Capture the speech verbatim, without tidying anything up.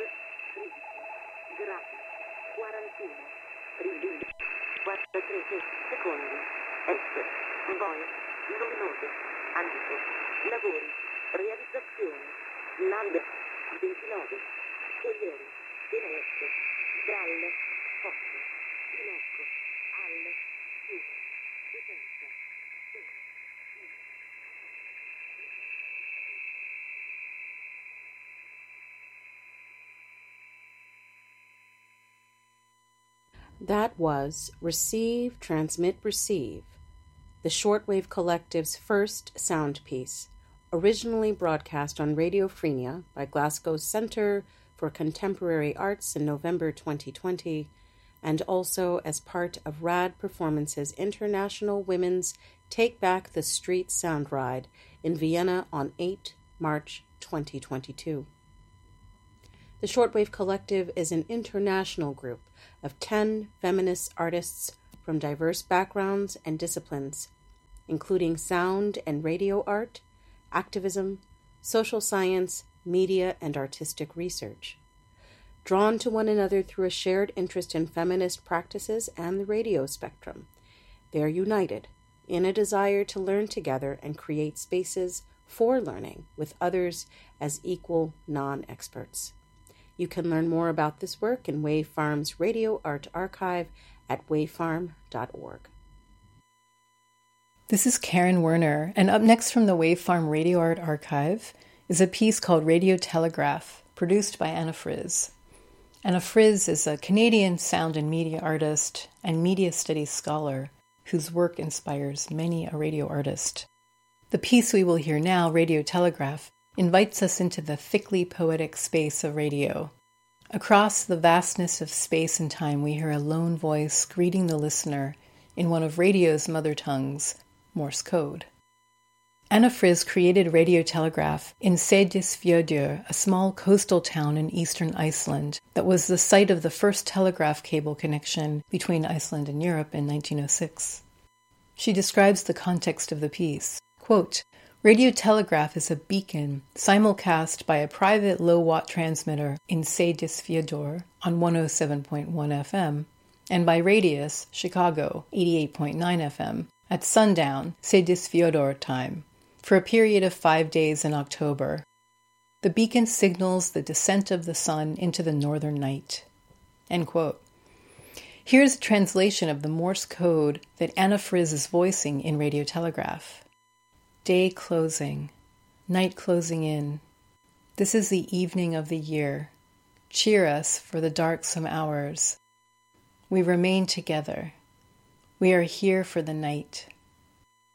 gradi, quarantuno, rigidi, quarantatré secondi, est, voi, luminose, antico, lavori, realizzazione, nave, ventinove, Corriere, Finestre, Dalle, Fosse, in ecco, al, chiuso, detenza, That was Receive, Transmit, Receive, the Shortwave Collective's first sound piece, originally broadcast on Radio Frenia by Glasgow's Centre for Contemporary Arts in November twenty twenty, and also as part of Rad Performance's International Women's Take Back the Street Sound Ride in Vienna on the eighth of March twenty twenty-two. The Shortwave Collective is an international group of ten feminist artists from diverse backgrounds and disciplines, including sound and radio art, activism, social science, media, and artistic research. Drawn to one another through a shared interest in feminist practices and the radio spectrum, they are united in a desire to learn together and create spaces for learning with others as equal non-experts. You can learn more about this work in Wave Farm's Radio Art Archive at wave farm dot org. This is Karen Werner, and up next from the Wave Farm Radio Art Archive is a piece called Radio Telegraph, produced by Anna Frizz. Anna Frizz is a Canadian sound and media artist and media studies scholar whose work inspires many a radio artist. The piece we will hear now, Radio Telegraph, invites us into the thickly poetic space of radio. Across the vastness of space and time, we hear a lone voice greeting the listener in one of radio's mother tongues, Morse code. Anna Frizz created Radio Telegraph in Seyðisfjörður, a small coastal town in eastern Iceland that was the site of the first telegraph cable connection between Iceland and Europe in nineteen oh six. She describes the context of the piece. Quote, Radio Telegraph is a beacon simulcast by a private low-watt transmitter in Seyðisfjörður on one oh seven point one F M and by Radius, Chicago, eighty-eight point nine F M at sundown, Seyðisfjörður time, for a period of five days in October. The beacon signals the descent of the sun into the northern night. End quote. Here's a translation of the Morse code that Anna Frizz is voicing in Radio Telegraph. Day closing, night closing in. This is the evening of the year. Cheer us for the darksome hours. We remain together. We are here for the night.